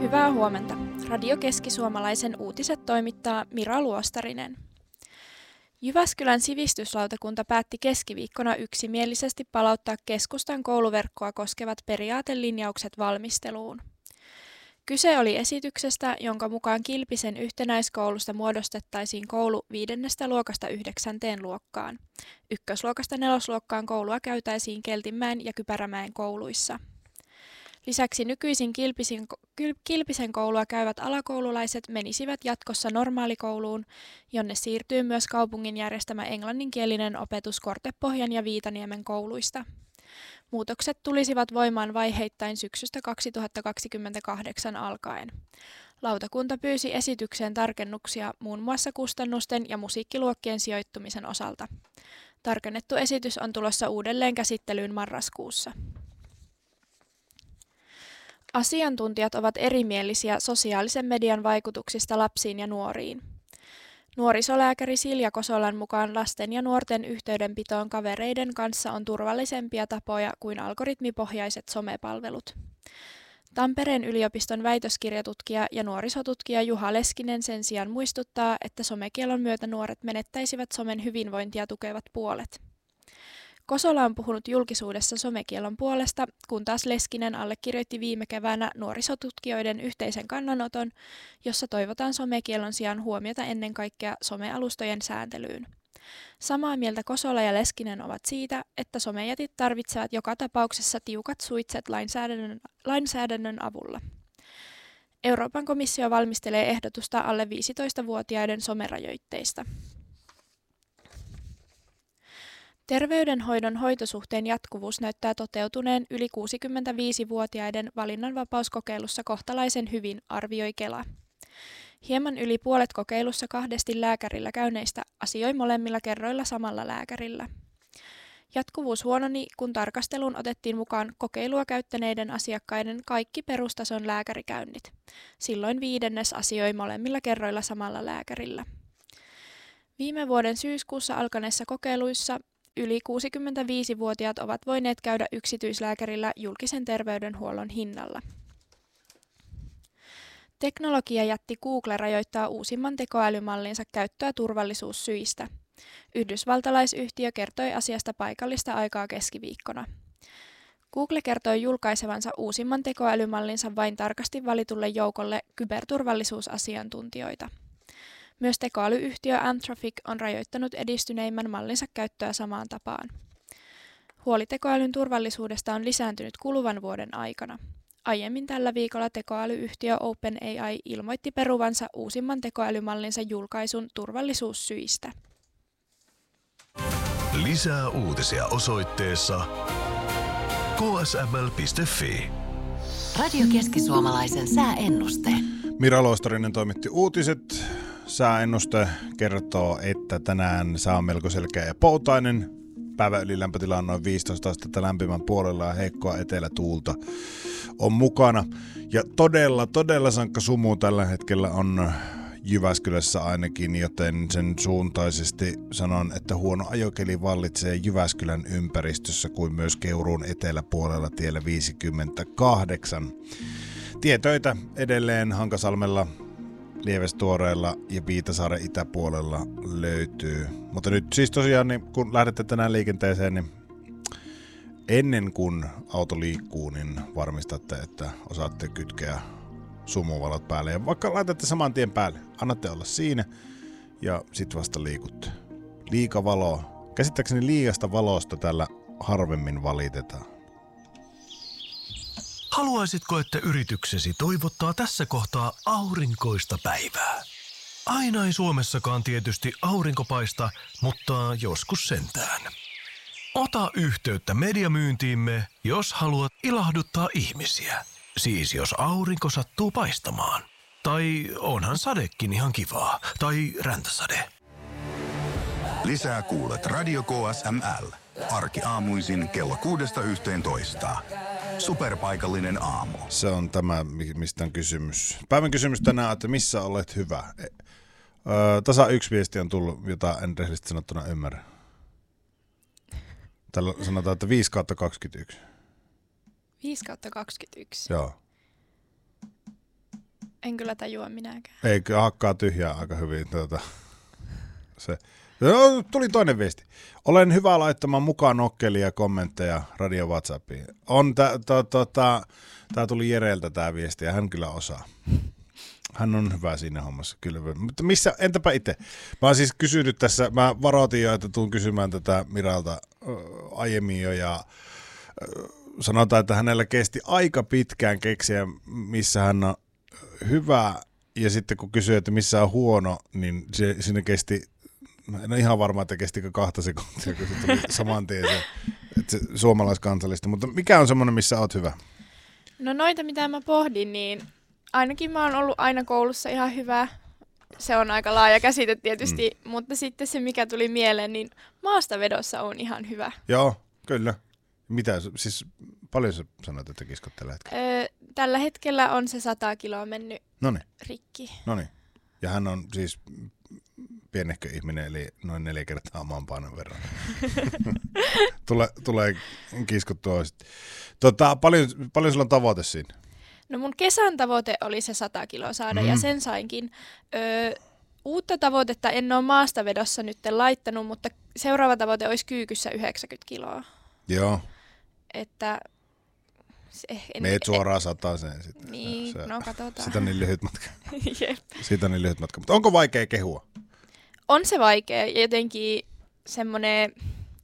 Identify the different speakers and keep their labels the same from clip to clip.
Speaker 1: Hyvää huomenta. Radio Keski-Suomalaisen uutiset toimittaa Mira Luostarinen. Jyväskylän sivistyslautakunta päätti keskiviikkona yksimielisesti palauttaa keskustan kouluverkkoa koskevat periaatelinjaukset valmisteluun. Kyse oli esityksestä, jonka mukaan Kilpisen yhtenäiskoulusta muodostettaisiin koulu 5. luokasta 9. luokkaan. 1. 4. luokkaan koulua käytäisiin Keltinmäen ja Kypärämäen kouluissa. Lisäksi nykyisin Kilpisen koulua käyvät alakoululaiset menisivät jatkossa normaalikouluun, jonne siirtyy myös kaupungin järjestämä englanninkielinen opetus Kortepohjan ja Viitaniemen kouluista. Muutokset tulisivat voimaan vaiheittain syksystä 2028 alkaen. Lautakunta pyysi esitykseen tarkennuksia muun muassa kustannusten ja musiikkiluokkien sijoittumisen osalta. Tarkennettu esitys on tulossa uudelleen käsittelyyn marraskuussa. Asiantuntijat ovat erimielisiä sosiaalisen median vaikutuksista lapsiin ja nuoriin. Nuorisolääkäri Silja Kosolan mukaan lasten ja nuorten yhteydenpitoon kavereiden kanssa on turvallisempia tapoja kuin algoritmipohjaiset somepalvelut. Tampereen yliopiston väitöskirjatutkija ja nuorisotutkija Juha Leskinen sen sijaan muistuttaa, että somekiellon myötä nuoret menettäisivät somen hyvinvointia tukevat puolet. Kosola on puhunut julkisuudessa somekiellon puolesta, kun taas Leskinen allekirjoitti viime keväänä nuorisotutkijoiden yhteisen kannanoton, jossa toivotaan somekiellon sijaan huomiota ennen kaikkea somealustojen sääntelyyn. Samaa mieltä Kosola ja Leskinen ovat siitä, että somejätit tarvitsevat joka tapauksessa tiukat suitset lainsäädännön avulla. Euroopan komissio valmistelee ehdotusta alle 15-vuotiaiden somerajoitteista. Terveydenhoidon hoitosuhteen jatkuvuus näyttää toteutuneen yli 65-vuotiaiden valinnanvapauskokeilussa kohtalaisen hyvin, arvioi Kela. Hieman yli puolet kokeilussa kahdesti lääkärillä käyneistä asioi molemmilla kerroilla samalla lääkärillä. Jatkuvuus huononi, kun tarkasteluun otettiin mukaan kokeilua käyttäneiden asiakkaiden kaikki perustason lääkärikäynnit. Silloin 1/5 asioi molemmilla kerroilla samalla lääkärillä. Viime vuoden syyskuussa alkaneissa kokeiluissa yli 65-vuotiaat ovat voineet käydä yksityislääkärillä julkisen terveydenhuollon hinnalla. Teknologiajätti Google rajoittaa uusimman tekoälymallinsa käyttöä turvallisuussyistä. Yhdysvaltalaisyhtiö kertoi asiasta paikallista aikaa keskiviikkona. Google kertoi julkaisevansa uusimman tekoälymallinsa vain tarkasti valitulle joukolle kyberturvallisuusasiantuntijoita. Myös tekoälyyhtiö Anthropic on rajoittanut edistyneimmän mallinsa käyttöä samaan tapaan. Huoli tekoälyn turvallisuudesta on lisääntynyt kuluvan vuoden aikana. Aiemmin tällä viikolla tekoälyyhtiö OpenAI ilmoitti peruvansa uusimman tekoälymallinsa julkaisun turvallisuussyistä.
Speaker 2: Lisää uutisia osoitteessa ksml.fi.
Speaker 3: Radio Keski-Suomalaisen sääennuste.
Speaker 4: Mira Luostarinen toimitti uutiset. Sääennuste kertoo, että tänään saa on melko selkeä ja poutainen. Päivän ylilämpötila on noin 15 astetta lämpimän puolella ja heikkoa etelätuulta on mukana. Ja todella sankka sumu tällä hetkellä on Jyväskylässä ainakin, joten sen suuntaisesti sanon, että huono ajokeli vallitsee Jyväskylän ympäristössä kuin myös Keuruun eteläpuolella tiellä 58. Tietöitä edelleen Hankasalmella, Lievestuoreella ja Viitasaaren itäpuolella löytyy. Mutta nyt siis tosiaan, niin kun lähdette tänään liikenteeseen, niin ennen kuin auto liikkuu, niin varmistatte, että osaatte kytkeä sumuvalot päälle. Ja vaikka laitatte saman tien päälle, annatte olla siinä ja sitten vasta liikutte. Liika valoa. Käsittääkseni liiasta valosta täällä harvemmin valitetaan.
Speaker 2: Haluaisitko, että yrityksesi toivottaa tässä kohtaa aurinkoista päivää? Aina ei Suomessakaan tietysti aurinko paista, mutta joskus sentään. Ota yhteyttä mediamyyntiimme, jos haluat ilahduttaa ihmisiä. Siis jos aurinko sattuu paistamaan. Tai onhan sadekin ihan kivaa. Tai räntäsade.
Speaker 5: Lisää kuulet Radio KSML. Arkiaamuisin kello 6–11. Superpaikallinen aamu.
Speaker 4: Se on tämä, mistä on kysymys. Päivän kysymys tänään, että missä olet hyvä? Tasa yksi viesti on tullut, jota en rehellisesti sanottuna ymmärrä. Täällä sanotaan, että 5/21.
Speaker 1: 5/21.
Speaker 4: Joo.
Speaker 1: En kyllä tajua minäkään.
Speaker 4: Eikö hakkaa tyhjää aika hyvin. Se. No, tuli toinen viesti. Olen hyvä laittamaan mukaan nokkelia kommentteja radio WhatsAppiin. Tää tuli Jereltä tää viesti ja hän kyllä osaa. Hän on hyvä siinä hommassa, kyllä. Mutta entäpä itse? Mä oon siis kysynyt tässä, mä varoitin jo, että tuun kysymään tätä Miralta aiemmin jo ja sanotaan, että hänellä kesti aika pitkään keksiä, missä hän on hyvä ja sitten kun kysyy, että missä on huono, niin siinä kesti, en ole ihan varma, että kestikö 2 sekuntia, kun se tuli saman tien se suomalaiskansallista, mutta mikä on semmoinen, missä oot hyvä?
Speaker 1: No noita, mitä mä pohdin, niin ainakin mä oon ollut aina koulussa ihan hyvä. Se on aika laaja käsite tietysti, mutta sitten se, mikä tuli mieleen, niin maastavedossa on ihan hyvä.
Speaker 4: Joo, kyllä. Mitä, siis paljon sä sanoit, että kiskot tällä hetkellä?
Speaker 1: Tällä hetkellä on se 100 kiloa mennyt rikki.
Speaker 4: Noniin. Ja hän on siis pienehkö ihminen, eli noin 4 kertaa maanpainon verran. Tulee kiskottua. Paljon sulla on tavoite siinä?
Speaker 1: No mun kesän tavoite oli se 100 kiloa saada ja sen sainkin. Uutta tavoitetta en ole maastavedossa nyt laittanut, mutta seuraava tavoite olisi kyykyssä 90 kiloa.
Speaker 4: Joo.
Speaker 1: Että
Speaker 4: meet suoraan 100 sitten.
Speaker 1: Niin, no katsotaan.
Speaker 4: Siitä on niin lyhyt matka.
Speaker 1: Jep.
Speaker 4: Siitä on niin lyhyt matka. Mutta onko vaikea kehua?
Speaker 1: On se vaikea ja jotenkin semmoinen,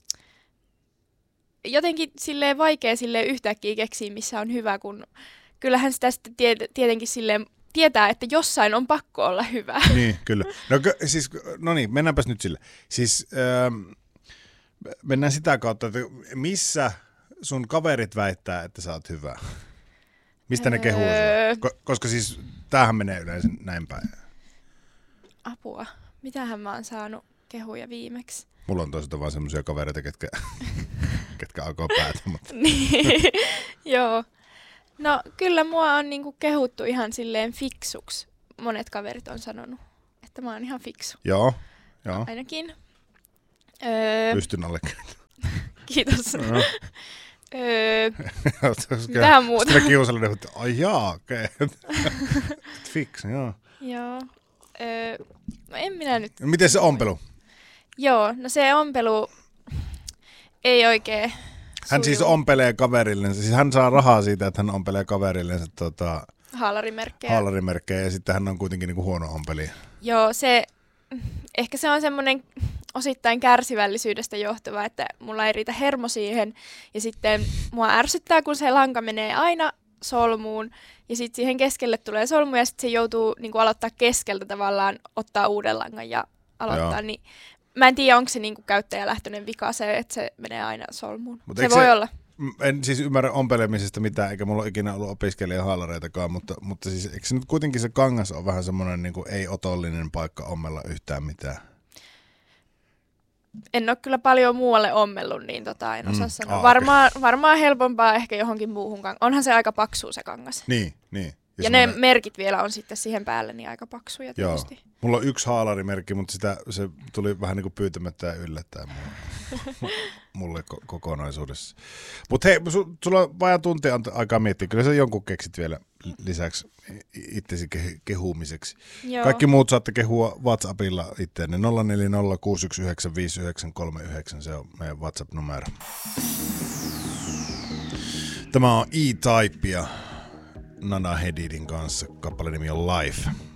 Speaker 1: silleen vaikea silleen yhtäkkiä keksiä, missä on hyvä, kun kyllähän sitä sitten tietenkin silleen tietää, että jossain on pakko olla hyvä.
Speaker 4: Niin, kyllä. No niin, mennäänpäs nyt sille. Siis mennään sitä kautta, että missä sun kaverit väittää, että sä oot hyvä? Mistä ne kehuu sua? Koska siis tämähän menee yleensä näin päin.
Speaker 1: Apua. Mitähän mä oon saanut kehuja viimeksi?
Speaker 4: Mulla on toisaalta vaan semmoisia kavereita, ketkä alkoi päätä. Mutta.
Speaker 1: Niin, joo. No kyllä mua on niinku kehuttu ihan silleen fiksuksi. Monet kaverit on sanonut, että mä oon ihan fiksu.
Speaker 4: Joo.
Speaker 1: Ainakin.
Speaker 4: Pystyn allekirjoittamaan.
Speaker 1: Kiitos. Mitähän muuta?
Speaker 4: Sitten kiusallinen, että ai jaa, okei. Fiksu, joo.
Speaker 1: Joo. No en minä nyt.
Speaker 4: Miten se ompelu?
Speaker 1: Joo, no se ompelu ei oikein
Speaker 4: hän siis ompelee kaverillensa, siis hän saa rahaa siitä, että hän ompelee kaverillensa haalarimerkkejä ja sitten hän on kuitenkin niinku huono ompelija.
Speaker 1: Joo, ehkä se on semmoinen osittain kärsivällisyydestä johtuva, että mulla ei riitä hermo siihen ja sitten mua ärsyttää, kun se lanka menee aina solmuun ja sitten siihen keskelle tulee solmu ja sitten se joutuu niinku aloittaa keskeltä tavallaan, ottaa uuden langan ja aloittaa, niin mä en tiedä, onko se niinku käyttäjälähtöinen vika se, että se menee aina solmuun.
Speaker 4: Mutta
Speaker 1: se voi olla.
Speaker 4: En siis ymmärrä ompelemisesta mitään, eikä mulla ole ikinä ollut opiskelijahaalareitakaan, mutta siis eikö se nyt kuitenkin se kangas on vähän semmoinen niinku ei-otollinen paikka ommella yhtään mitään?
Speaker 1: En ole kyllä paljon muualle ommellut, niin en osaa sanoa. Varmaan helpompaa ehkä johonkin muuhun kangas. Onhan se aika paksu se kangas.
Speaker 4: Niin.
Speaker 1: Ja ne merkit vielä on sitten siihen päälle niin aika paksuja tietysti.
Speaker 4: Joo. Mulla on yksi haalarimerkki, mutta se tuli vähän niin kuin pyytämättä ja yllättäen mulle kokonaisuudessa. Mutta hei, sulla on vajaa tuntia aikaa miettiä. Kyllä sä jonkun keksit vielä lisäksi itsesi kehumiseksi. Joo. Kaikki muut saatte kehua WhatsAppilla itseänne. 0406195939, se on meidän WhatsApp-numero. Tämä on E-Type ja Nana Hedidin kanssa. Kappaleen nimi on Life.